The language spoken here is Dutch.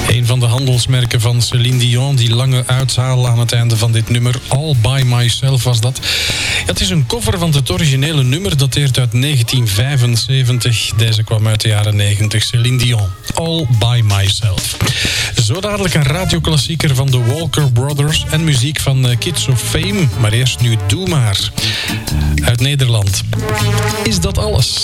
Een van de handelsmerken van Céline Dion, die lange uithaal aan het einde van dit nummer. All By Myself was dat. Het is een cover van het originele nummer, dateert uit 1975. Deze kwam uit de jaren 90. Céline Dion, All By Myself. Zo dadelijk een radioklassieker van de Walker Brothers en muziek van Kids of Fame. Maar eerst nu Doe Maar. Uit Nederland. Is dat alles?